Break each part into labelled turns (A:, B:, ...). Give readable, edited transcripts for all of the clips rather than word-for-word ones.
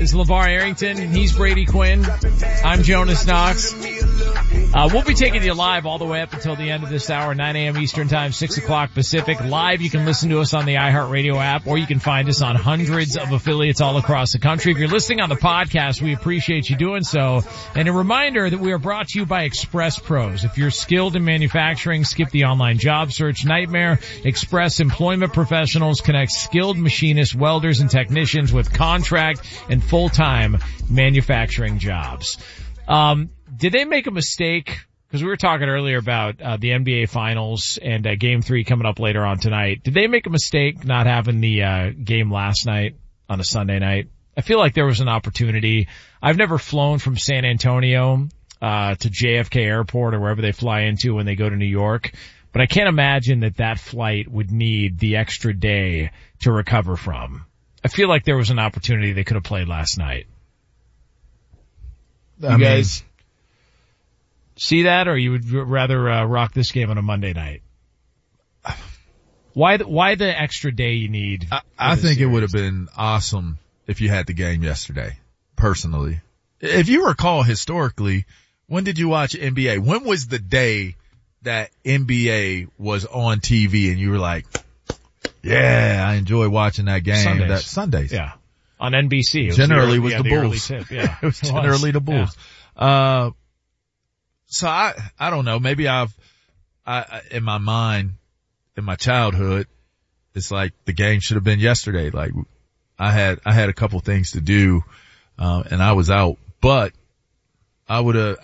A: is LeVar Arrington, and he's Brady Quinn. I'm Jonas Knox. We'll be taking you live all the way up until the end of this hour, 9 a.m. Eastern Time, 6 o'clock Pacific. Live, you can listen to us on the iHeartRadio app, or you can find us on hundreds of affiliates all across the country. If you're listening on the podcast, we appreciate you doing so. And a reminder that we are brought to you by Express Pros. If you're skilled in manufacturing, skip the online job search nightmare. Express Employment Professionals connects skilled machinists, welders, and technicians with contract and full-time manufacturing jobs. Did they make a mistake? Because we were talking earlier about the NBA Finals and Game 3 coming up later on tonight. Did they make a mistake not having the game last night on a Sunday night? I feel like there was an opportunity. I've never flown from San Antonio to JFK Airport or wherever they fly into when they go to New York, but I can't imagine that flight would need the extra day to recover from. I feel like there was an opportunity they could have played last night. You guys see that, or you would rather rock this game on a Monday night? Why the extra day you need?
B: I think it would have been awesome if you had the game yesterday, personally. If you recall historically, when did you watch NBA? When was the day that NBA was on TV and you were like, yeah, I enjoy watching that game? Sundays.
A: Yeah. On NBC.
B: Generally was the Bulls.
A: Yeah.
B: It was generally the Bulls. Yeah. So I don't know, maybe I in my mind, in my childhood, it's like the game should have been yesterday. Like I had a couple things to do, and I was out, but I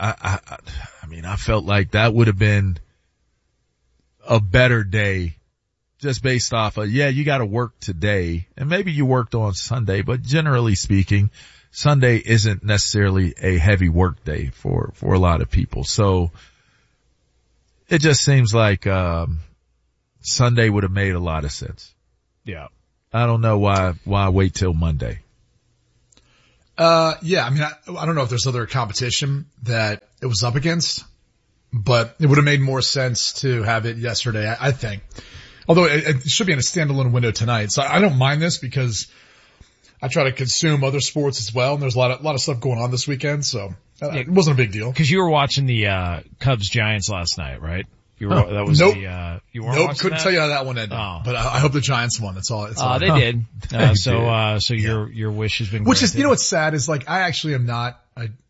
B: felt like that would have been a better day just based off of, you got to work today, and maybe you worked on Sunday, but generally speaking, Sunday isn't necessarily a heavy work day for a lot of people. So it just seems like, Sunday would have made a lot of sense.
A: Yeah.
B: I don't know why wait till Monday.
C: Yeah, I mean, I don't know if there's other competition that it was up against, but it would have made more sense to have it yesterday, I think. Although it should be in a standalone window tonight. So I don't mind this because I try to consume other sports as well, and there's a lot of stuff going on this weekend, so it wasn't a big deal.
A: Because you were watching the Cubs Giants last night, right? You
C: weren't couldn't
A: that?
C: tell you how that one ended. Oh. But I hope the Giants won. That's all.
A: They did. So your wish has been
C: Which
A: granted.
C: is, what's sad is like, I actually am not,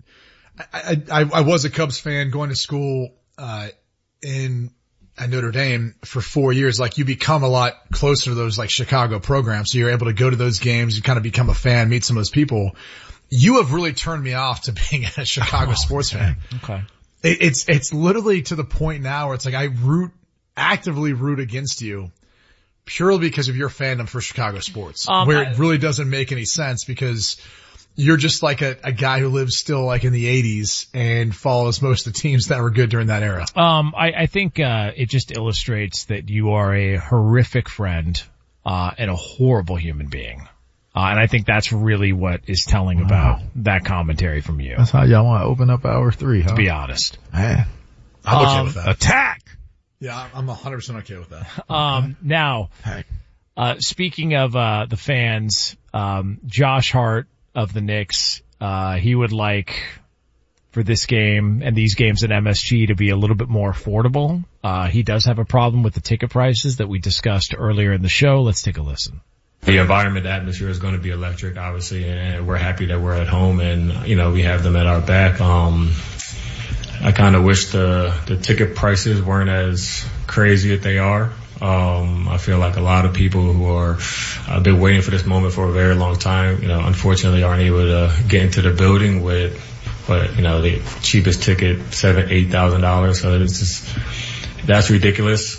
C: I was a Cubs fan going to school, at Notre Dame for 4 years. Like, you become a lot closer to those like Chicago programs. So you're able to go to those games. You kind of become a fan, meet some of those people. You have really turned me off to being a Chicago sports fan.
A: Okay.
C: It's literally to the point now where it's like I actively root against you purely because of your fandom for Chicago sports, where it really doesn't make any sense because you're just like a guy who lives still like in the 80s and follows most of the teams that were good during that era.
A: I think it just illustrates that you are a horrific friend and a horrible human being. And I think that's really what is telling about that commentary from you.
B: That's how y'all want to open up hour 3, huh?
A: To be honest.
B: Man.
C: I'm okay with that.
B: Attack!
C: Yeah, I'm 100% okay with that.
A: Now, speaking of the fans, Josh Hart of the Knicks, he would like for this game and these games at MSG to be a little bit more affordable. He does have a problem with the ticket prices that we discussed earlier in the show. Let's take a listen.
D: The environment, the atmosphere is going to be electric, obviously, and we're happy that we're at home and, we have them at our back. I kind of wish the ticket prices weren't as crazy as they are. I feel like a lot of people who have been waiting for this moment for a very long time, unfortunately aren't able to get into the building but the cheapest ticket, $7,000-8,000. So it's just, that's ridiculous.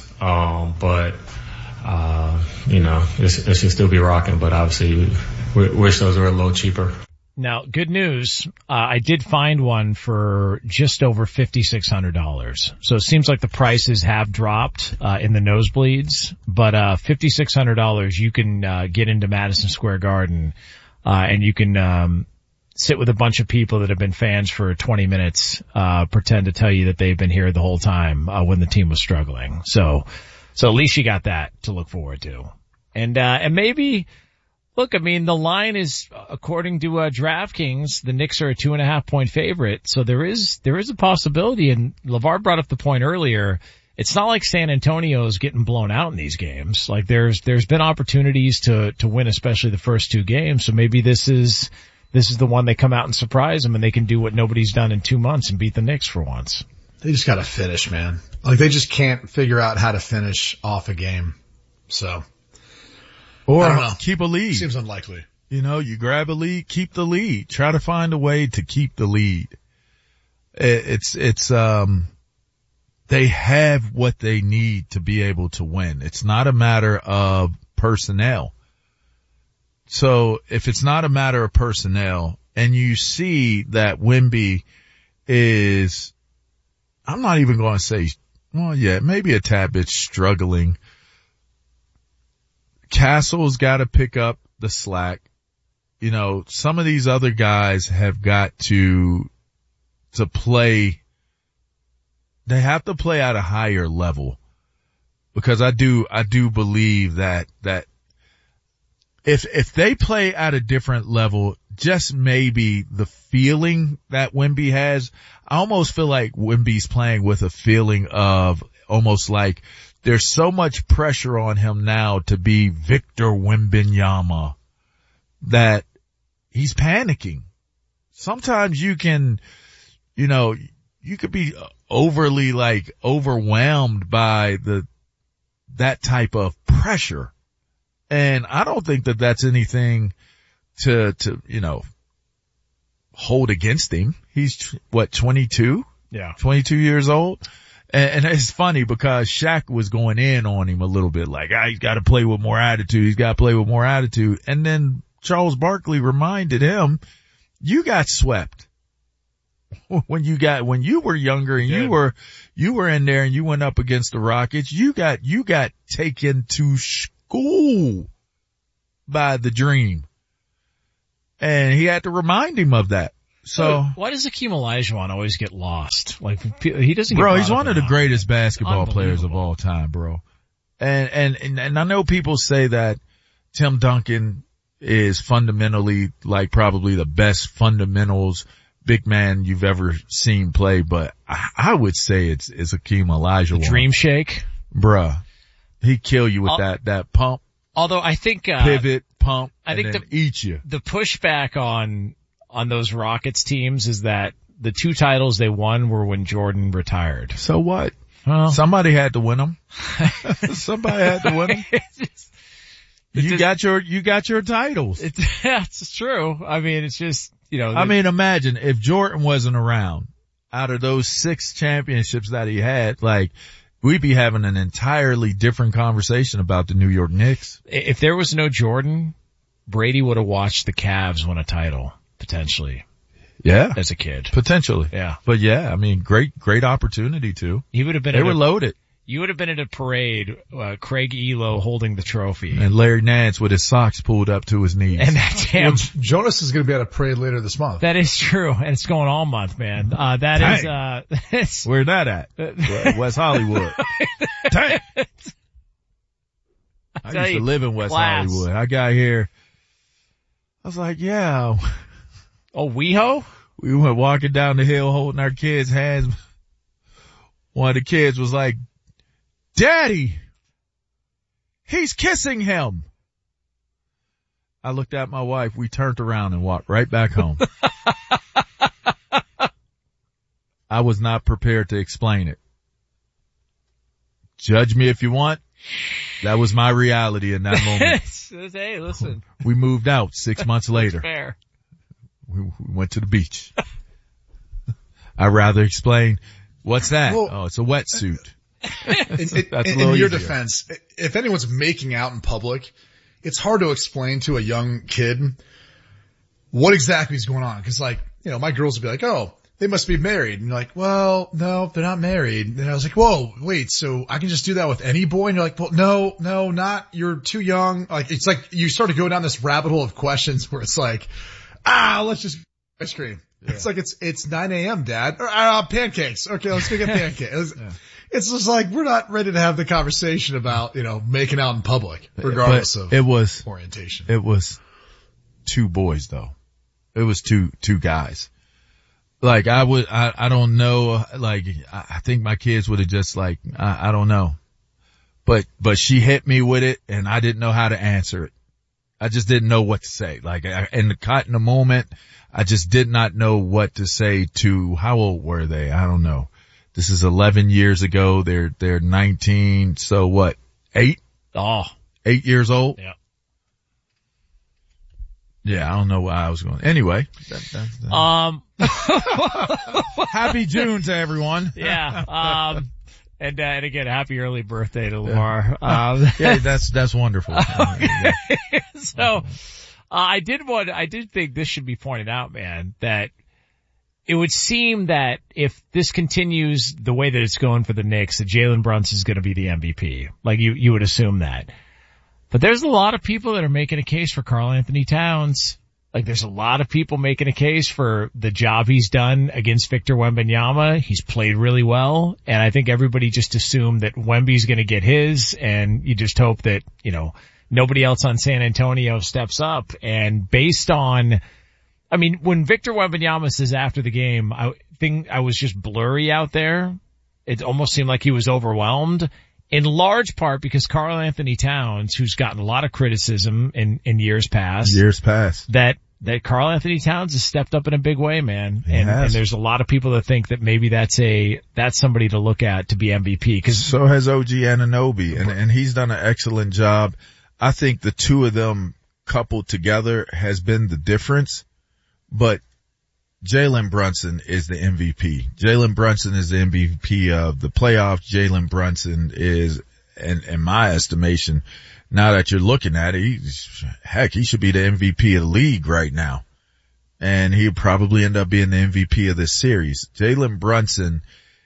D: It should still be rocking, but obviously we wish those were a little cheaper.
A: Now, good news. I did find one for just over $5,600. So it seems like the prices have dropped, in the nosebleeds, but, $5,600, you can, get into Madison Square Garden, and you can, sit with a bunch of people that have been fans for 20 minutes, pretend to tell you that they've been here the whole time, when the team was struggling. So at least you got that to look forward to. And maybe, Look, I mean, the line is, according to DraftKings, the Knicks are a 2.5 point favorite. So there is a possibility. And LeVar brought up the point earlier. It's not like San Antonio is getting blown out in these games. Like there's been opportunities to win, especially the first two games. So maybe this is the one they come out and surprise them and they can do what nobody's done in 2 months and beat the Knicks for once.
C: They just gotta finish, man. Like they just can't figure out how to finish off a game. So.
B: Or
C: I don't know.
B: Keep a lead.
C: Seems unlikely.
B: You know, you grab a lead, keep the lead. Try to find a way to keep the lead. They have what they need to be able to win. It's not a matter of personnel. So if it's not a matter of personnel and you see that Wemby is, I'm not even going to say, well, yeah, maybe a tad bit struggling. Castle's got to pick up the slack. You know, some of these other guys have got to play. They have to play at a higher level because I do believe that if they play at a different level, just maybe the feeling that Wemby has, I almost feel like Wemby's playing with a feeling of almost like there's so much pressure on him now to be Victor Wembanyama that he's panicking. Sometimes you can, you know, you could be overly like overwhelmed by that type of pressure. And I don't think that that's anything to, you know, hold against him. He's what, 22?
A: Yeah.
B: 22 years old. And it's funny because Shaq was going in on him a little bit like, he's got to play with more attitude. He's got to play with more attitude. And then Charles Barkley reminded him, you got swept when you were younger and you were in there and you went up against the Rockets. You got taken to school by the Dream. And he had to remind him of that. So
A: why does Hakeem Olajuwon always get lost? Like he doesn't get
B: bro,
A: brought
B: he's
A: up
B: one of the
A: enough.
B: greatest basketball players of all time, bro. And I know people say that Tim Duncan is fundamentally like probably the best fundamentals big man you've ever seen play, but I would say it's Hakeem Olajuwon.
A: The Dream Shake.
B: Bruh. He'd kill you with that pump.
A: Although I think,
B: pivot, pump,
A: I think
B: eat you.
A: The pushback on those Rockets teams is that the two titles they won were when Jordan retired.
B: So what?
A: Well,
B: somebody had to win them. Somebody had to win them. You got your titles.
A: It's true. I mean, it's just, you know.
B: I mean, imagine if Jordan wasn't around, out of those 6 championships that he had, like, we'd be having an entirely different conversation about the New York Knicks.
A: If there was no Jordan, Brady would have watched the Cavs win a title, potentially.
B: Yeah.
A: As a kid.
B: Potentially.
A: Yeah.
B: But yeah, I mean, great opportunity too.
A: He would have been.
B: They were loaded.
A: You would have been at a parade, Craig Elo holding the trophy.
B: And Larry Nance with his socks pulled up to his knees.
A: And that damn.
C: Well, Jonas is going to be at a parade later this month.
A: That is true. And it's going all month, man. That is,
B: where that at? West Hollywood. Dang. I used to live in West Hollywood. I got here. I was like, yeah.
A: Oh, WeHo?
B: We went walking down the hill holding our kids' hands. One of the kids was like, Daddy, he's kissing him. I looked at my wife. We turned around and walked right back home. I was not prepared to explain it. Judge me if you want. That was my reality in that moment.
A: Hey, listen.
B: We moved out 6 months later.
A: Fair.
B: We went to the beach. I'd rather explain, what's that?
C: Well,
B: it's a wetsuit.
C: In your defense, if anyone's making out in public, it's hard to explain to a young kid what exactly is going on. Cause like, you know, my girls would be like, oh, they must be married. And you're like, well, no, they're not married. And I was like, whoa, wait, so I can just do that with any boy? And you're like, well, no, not, you're too young. Like, it's like you start to go down this rabbit hole of questions where it's like, let's just ice cream. Yeah. It's like, it's 9 a.m., Dad. Pancakes. Okay, let's go get pancakes. It's just like, we're not ready to have the conversation about, you know, making out in public, regardless of orientation.
B: It was two boys though. It was two guys. Like I don't know, like I think my kids would have just like, I don't know. But she hit me with it and I didn't know how to answer it. I just didn't know what to say. Like in the moment, I just did not know what to say to, how old were they? I don't know. This is 11 years ago. They're 19. So what? 8?
A: Oh,
B: 8 years old?
A: yeah.
B: Yeah, I don't know why I was going. Anyway. Happy June to everyone.
A: Yeah. And again, happy early birthday to Lamar.
B: Yeah, that's wonderful.
A: Okay. So, I did think this should be pointed out, man, that it would seem that if this continues the way that it's going for the Knicks, that Jalen Brunson is going to be the MVP. Like you would assume that. But there's a lot of people that are making a case for Karl Anthony Towns. Like there's a lot of people making a case for the job he's done against Victor Wembanyama. He's played really well. And I think everybody just assumed that Wemby's going to get his, and you just hope that, nobody else on San Antonio steps up. And based on, I mean, when Victor Wembanyama says after the game, I think I was just blurry out there. It almost seemed like he was overwhelmed. In large part because Karl Anthony Towns, who's gotten a lot of criticism in years past. That Karl Anthony Towns has stepped up in a big way, man. And there's a lot of people that think that maybe that's somebody to look at to be MVP. Cause
B: so has OG Anunoby, and he's done an excellent job. I think the two of them coupled together has been the difference, but Jalen Brunson is the MVP. Jalen Brunson is the MVP of the playoffs. Jalen Brunson is, in my estimation, now that you're looking at it, he should be the MVP of the league right now. And he'll probably end up being the MVP of this series. Jalen Brunson,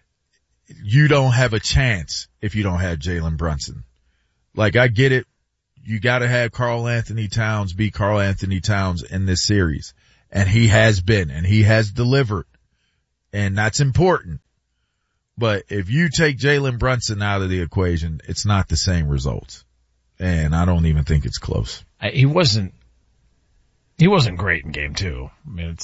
B: you don't have a chance if you don't have Jalen Brunson. Like, I get it. You gotta have Karl Anthony Towns be Karl Anthony Towns in this series. And he has been, and he has delivered. And that's important. But if you take Jalen Brunson out of the equation, it's not the same results. And I don't even think it's close.
A: He wasn't great in game 2. I mean,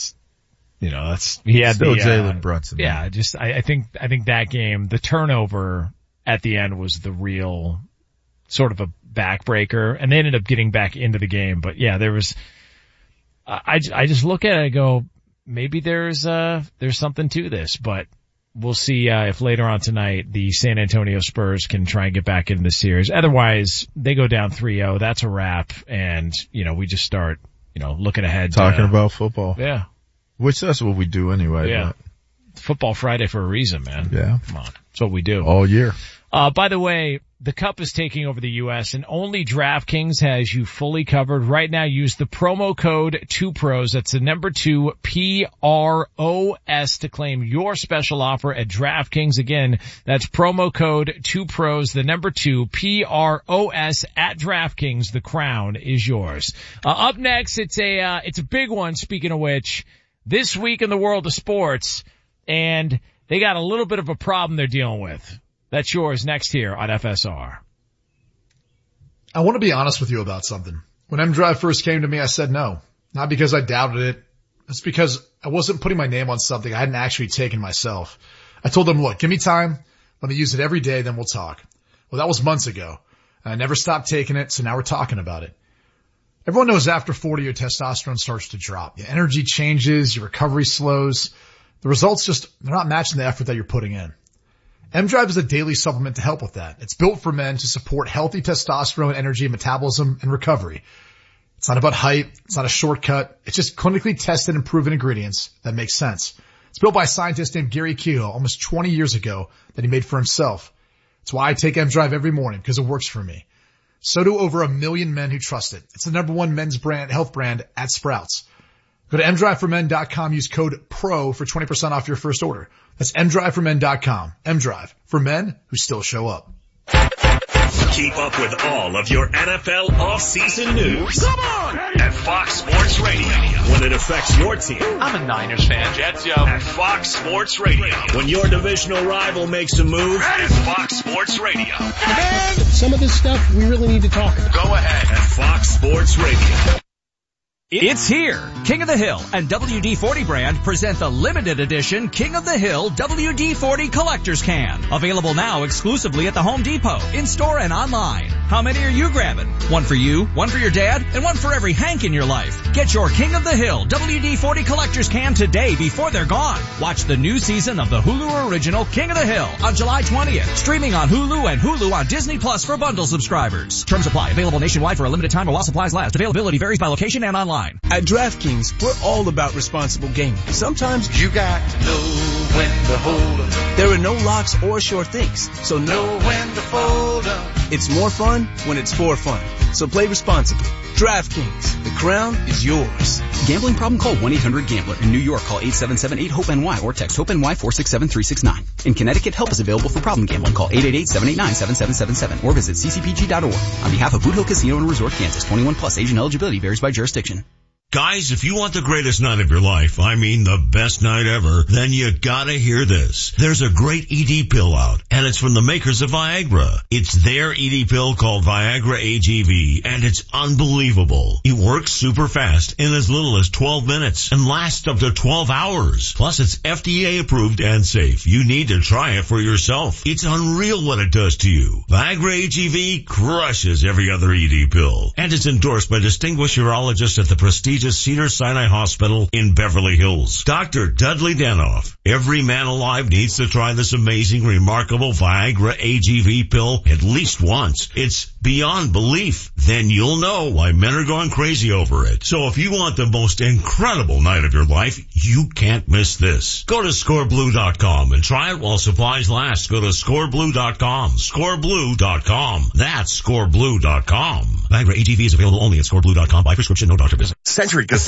A: he had
B: still Jalen Brunson.
A: Yeah, man. I think that game, the turnover at the end was the real sort of a backbreaker, and they ended up getting back into the game. But yeah, there was, I just look at it and go, maybe there's something to this, but we'll see, if later on tonight the San Antonio Spurs can try and get back into the series. Otherwise, they go down 3-0. That's a wrap. And, we just start, looking ahead.
B: Talking about football.
A: Yeah.
B: Which that's what we do anyway.
A: Yeah. But Football Friday for a reason, man.
B: Yeah.
A: Come on. That's what we do.
B: All year.
A: By the way, the Cup is taking over the U.S. and only DraftKings has you fully covered. Right now, use the promo code 2PROS. That's the number 2, PROS, to claim your special offer at DraftKings. Again, that's promo code 2PROS, the number 2, PROS at DraftKings. The crown is yours. Up next, it's a big one, speaking of which, this week in the world of sports, and they got a little bit of a problem they're dealing with. That's yours next here on FSR.
C: I want to be honest with you about something. When M-Drive first came to me, I said no. Not because I doubted it. It's because I wasn't putting my name on something I hadn't actually taken myself. I told them, look, give me time. Let me use it every day, then we'll talk. Well, that was months ago. I never stopped taking it, so now we're talking about it. Everyone knows after 40, your testosterone starts to drop. Your energy changes, your recovery slows. The results they're not matching the effort that you're putting in. M-Drive is a daily supplement to help with that. It's built for men to support healthy testosterone, energy, metabolism, and recovery. It's not about hype. It's not a shortcut. It's just clinically tested and proven ingredients that make sense. It's built by a scientist named Gary Kehoe almost 20 years ago that he made for himself. It's why I take M-Drive every morning, because it works for me. So do over 1 million men who trust it. It's the number 1 men's health brand at Sprouts. Go to mdriveformen.com, use code PRO for 20% off your first order. That's mdriveformen.com. M-Drive, for men who still show up.
E: Keep up with all of your NFL off-season news. Come on! At Fox Sports Radio. When it affects your team.
F: I'm a Niners fan. Jets, yo.
E: At Fox Sports Radio. When your divisional rival makes a move. At Fox Sports Radio.
G: And some of this stuff we really need to talk about.
E: Go ahead. At Fox Sports Radio.
G: It's here. King of the Hill and WD-40 brand present the limited edition King of the Hill WD-40 Collector's Can. Available now exclusively at the Home Depot, in-store and online. How many are you grabbing? One for you, one for your dad, and one for every Hank in your life. Get your King of the Hill WD-40 Collector's Can today before they're gone. Watch the new season of the Hulu original King of the Hill on July 20th. Streaming on Hulu and Hulu on Disney Plus for bundle subscribers. Terms apply. Available nationwide for a limited time while supplies last. Availability varies by location and online.
H: At DraftKings, we're all about responsible gaming. Sometimes
I: you got to know when to hold 'em.
H: There are no locks or sure things, so
I: know when to fold 'em.
H: It's more fun when it's for fun. So play responsibly. DraftKings, the crown is yours.
J: Gambling problem? Call 1-800-GAMBLER. In New York, call 877-8-HOPE-NY or text HOPE-NY 467-369. In Connecticut, help is available for problem gambling. Call 888-789-7777 or visit ccpg.org. On behalf of Boot Hill Casino and Resort, Kansas, 21 plus, age and eligibility varies by jurisdiction.
K: Guys, if you want the greatest night of your life, I mean the best night ever, then you gotta hear this. There's a great ED pill out, and it's from the makers of Viagra. It's their ED pill called Viagra AGV, and it's unbelievable. It works super fast in as little as 12 minutes and lasts up to 12 hours. Plus, it's FDA approved and safe. You need to try it for yourself. It's unreal what it does to you. Viagra AGV crushes every other ED pill, and it's endorsed by distinguished urologists at the prestigious Cedars-Sinai Hospital in Beverly Hills. Dr. Dudley Danoff. Every man alive needs to try this amazing, remarkable Viagra AGV pill at least once. It's beyond belief. Then you'll know why men are going crazy over it. So if you want the most incredible night of your life, you can't miss this. Go to scoreblue.com and try it while supplies last. Go to scoreblue.com. Scoreblue.com. That's scoreblue.com. Viagra AGV is available only at scoreblue.com by prescription, no doctor visit.
E: Century Casino